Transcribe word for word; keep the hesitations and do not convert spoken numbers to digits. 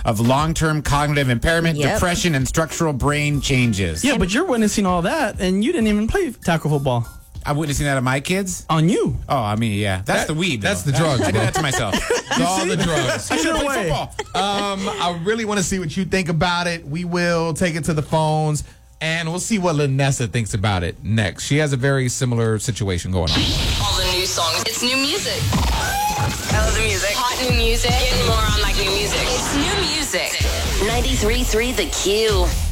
of long-term cognitive impairment, Yep. depression, and structural brain changes. Yeah, but you're witnessing all that, and you didn't even play tackle football. I'm witnessing that of my kids. On you. Oh, I mean, yeah, that's That- the weed. that's though. the drugs, I, I do bro. that to myself. It's all the drugs. I should Either have played way. football. Um, I really want to see what you think about it. We will take it to the phones, and we'll see what Lanessa thinks about it next. She has a very similar situation going on. All the new songs. It's new music. I love the music. Hot new music. Getting more on like new music. It's new music. ninety-three point three The Q.